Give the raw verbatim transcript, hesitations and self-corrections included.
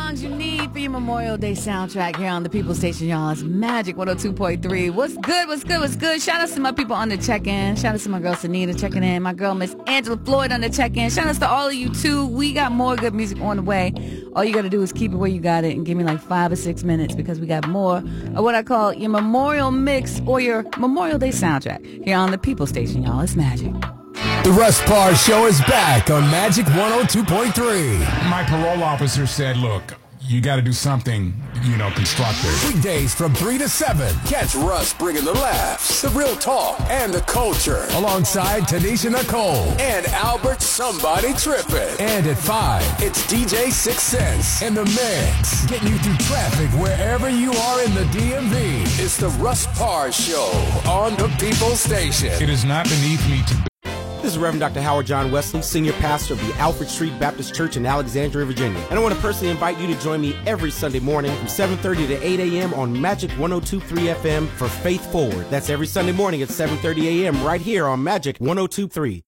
songs you need for your Memorial Day soundtrack here on the People Station, y'all. It's Magic one oh two point three. What's good? What's good? What's good? Shout out to my people on the check-in. Shout out to my girl Sanita checking in. My girl Miss Angela Floyd on the check-in. Shout out to all of you too. We got more good music on the way. All you got to do is keep it where you got it and give me like five or six minutes because we got more of what I call your Memorial Mix or your Memorial Day soundtrack here on the People Station, y'all. It's Magic. The Russ Parr Show is back on Magic one oh two point three. My parole officer said, look, you got to do something, you know, constructive. Weekdays from three to seven. Catch Russ bringing the laughs, the real talk, and the culture. Alongside Tanisha Nicole and Albert Somebody Trippin'. And at five, it's D J Six Sense in the mix. Getting you through traffic wherever you are in the D M V. It's the Russ Parr Show on the People Station. It is not beneath me to... This is Reverend Doctor Howard John Wesley, Senior Pastor of the Alfred Street Baptist Church in Alexandria, Virginia. And I want to personally invite you to join me every Sunday morning from seven thirty to eight a.m. on Magic one oh two point three F M for Faith Forward. That's every Sunday morning at seven thirty a.m. right here on Magic one oh two point three.